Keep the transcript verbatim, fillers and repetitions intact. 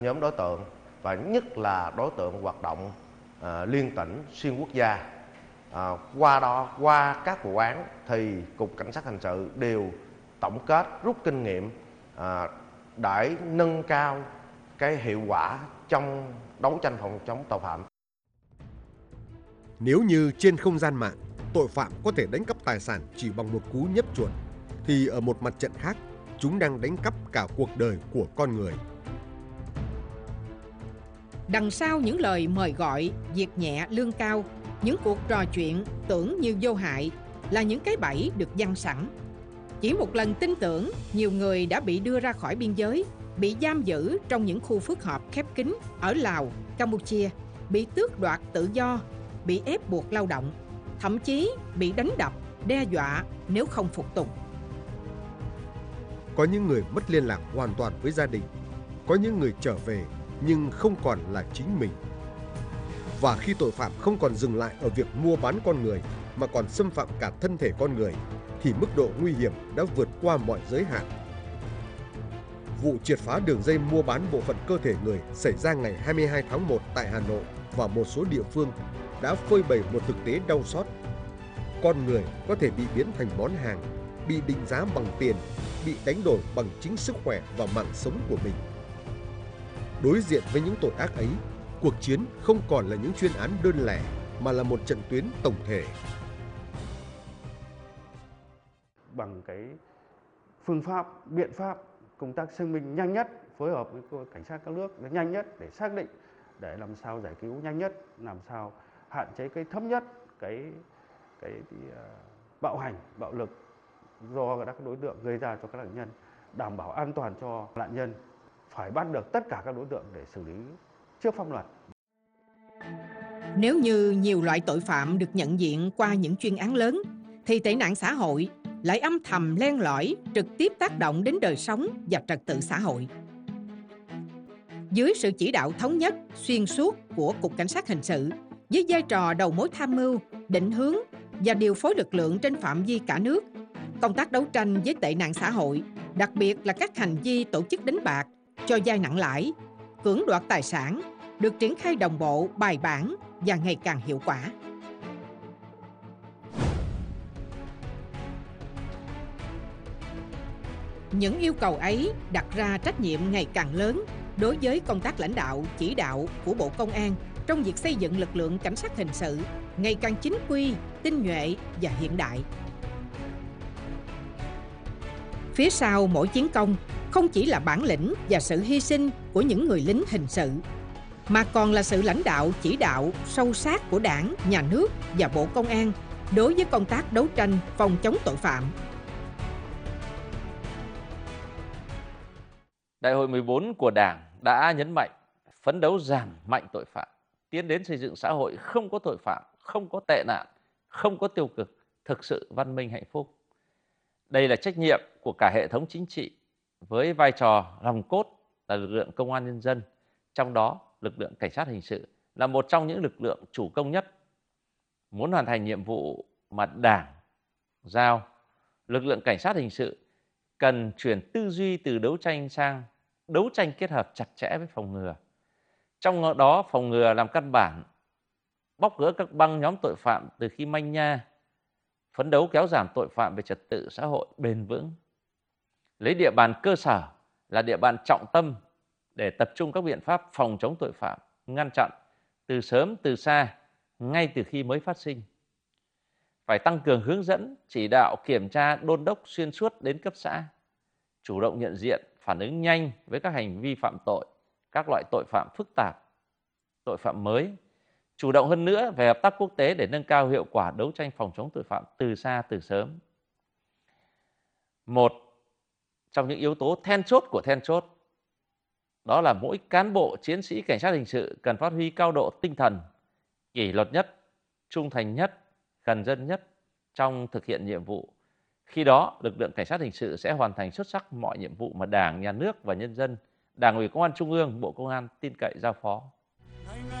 Nhóm đối tượng và nhất là đối tượng hoạt động à, liên tỉnh, xuyên quốc gia. À, qua đó, qua các vụ án thì Cục Cảnh sát Hình sự đều tổng kết rút kinh nghiệm à, để nâng cao cái hiệu quả trong đấu tranh phòng chống tội phạm. Nếu như trên không gian mạng, tội phạm có thể đánh cắp tài sản chỉ bằng một cú nhấp chuột, thì ở một mặt trận khác, chúng đang đánh cắp cả cuộc đời của con người. Đằng sau những lời mời gọi, việc nhẹ lương cao, những cuộc trò chuyện tưởng như vô hại là những cái bẫy được giăng sẵn. Chỉ một lần tin tưởng, nhiều người đã bị đưa ra khỏi biên giới, bị giam giữ trong những khu phức hợp khép kín ở Lào, Campuchia, bị tước đoạt tự do, bị ép buộc lao động, thậm chí bị đánh đập, đe dọa nếu không phục tùng. Có những người mất liên lạc hoàn toàn với gia đình, có những người trở về nhưng không còn là chính mình. Và khi tội phạm không còn dừng lại ở việc mua bán con người mà còn xâm phạm cả thân thể con người, thì mức độ nguy hiểm đã vượt qua mọi giới hạn. Vụ triệt phá đường dây mua bán bộ phận cơ thể người xảy ra ngày hai mươi hai tháng một tại Hà Nội và một số địa phương đã phơi bày một thực tế đau xót. Con người có thể bị biến thành món hàng, bị định giá bằng tiền, bị đánh đổi bằng chính sức khỏe và mạng sống của mình. Đối diện với những tội ác ấy, cuộc chiến không còn là những chuyên án đơn lẻ mà là một trận tuyến tổng thể. Bằng cái phương pháp, biện pháp công tác xác minh nhanh nhất, phối hợp với cảnh sát các nước nhanh nhất để xác định, để làm sao giải cứu nhanh nhất, làm sao hạn chế cái thấp nhất cái cái, cái uh, bạo hành, bạo lực do các đối tượng gây ra cho các nạn nhân, đảm bảo an toàn cho nạn nhân, phải bắt được tất cả các đối tượng để xử lý trước pháp luật. Nếu như nhiều loại tội phạm được nhận diện qua những chuyên án lớn, thì tệ nạn xã hội lại âm thầm len lỏi, trực tiếp tác động đến đời sống và trật tự xã hội. Dưới sự chỉ đạo thống nhất, xuyên suốt của Cục Cảnh sát Hình sự, với vai trò đầu mối tham mưu, định hướng và điều phối lực lượng trên phạm vi cả nước, công tác đấu tranh với tệ nạn xã hội, đặc biệt là các hành vi tổ chức đánh bạc, cho vay nặng lãi, cưỡng đoạt tài sản, được triển khai đồng bộ, bài bản và ngày càng hiệu quả. Những yêu cầu ấy đặt ra trách nhiệm ngày càng lớn đối với công tác lãnh đạo, chỉ đạo của Bộ Công an trong việc xây dựng lực lượng cảnh sát hình sự ngày càng chính quy, tinh nhuệ và hiện đại. Phía sau mỗi chiến công không chỉ là bản lĩnh và sự hy sinh của những người lính hình sự, mà còn là sự lãnh đạo, chỉ đạo sâu sát của Đảng, Nhà nước và Bộ Công an đối với công tác đấu tranh phòng chống tội phạm. Đại hội mười bốn của Đảng đã nhấn mạnh phấn đấu giảm mạnh tội phạm, tiến đến xây dựng xã hội không có tội phạm, không có tệ nạn, không có tiêu cực, thực sự văn minh hạnh phúc. Đây là trách nhiệm của cả hệ thống chính trị với vai trò nòng cốt là lực lượng công an nhân dân, trong đó lực lượng cảnh sát hình sự là một trong những lực lượng chủ công nhất. Muốn hoàn thành nhiệm vụ mà Đảng giao, lực lượng cảnh sát hình sự cần chuyển tư duy từ đấu tranh sang đấu tranh kết hợp chặt chẽ với phòng ngừa. Trong đó phòng ngừa làm căn bản, bóc gỡ các băng nhóm tội phạm từ khi manh nha, phấn đấu kéo giảm tội phạm về trật tự xã hội bền vững. Lấy địa bàn cơ sở là địa bàn trọng tâm để tập trung các biện pháp phòng chống tội phạm, ngăn chặn từ sớm từ xa, ngay từ khi mới phát sinh. Phải tăng cường hướng dẫn, chỉ đạo, kiểm tra, đôn đốc xuyên suốt đến cấp xã, chủ động nhận diện, phản ứng nhanh với các hành vi phạm tội, các loại tội phạm phức tạp, tội phạm mới, chủ động hơn nữa về hợp tác quốc tế để nâng cao hiệu quả đấu tranh phòng chống tội phạm từ xa từ sớm. Một trong những yếu tố then chốt của then chốt đó là mỗi cán bộ chiến sĩ cảnh sát hình sự cần phát huy cao độ tinh thần, kỷ luật nhất, trung thành nhất, gần dân nhất trong thực hiện nhiệm vụ. Khi đó, lực lượng cảnh sát hình sự sẽ hoàn thành xuất sắc mọi nhiệm vụ mà Đảng, Nhà nước và nhân dân, Đảng ủy Công an Trung ương, Bộ Công an tin cậy giao phó.